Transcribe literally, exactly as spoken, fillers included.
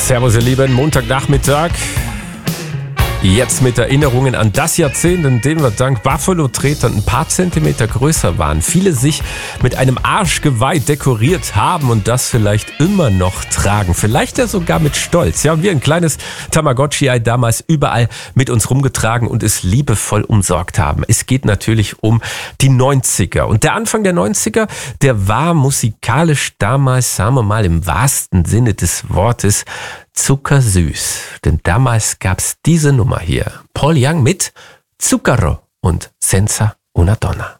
Servus ihr Lieben, Montagnachmittag. Jetzt mit Erinnerungen an das Jahrzehnt, in dem wir dank Buffalo-Tretern ein paar Zentimeter größer waren. Viele sich mit einem Arschgeweih dekoriert haben und das vielleicht immer noch tragen. Vielleicht ja sogar mit Stolz. Ja, wir ein kleines Tamagotchi-Ei damals überall mit uns rumgetragen und es liebevoll umsorgt haben. Es geht natürlich um die neunziger. Und der Anfang der neunziger, der war musikalisch damals, sagen wir mal im wahrsten Sinne des Wortes, zuckersüß. Denn damals gab's diese Nummer hier. Paul Young mit Zucchero und Senza una Donna.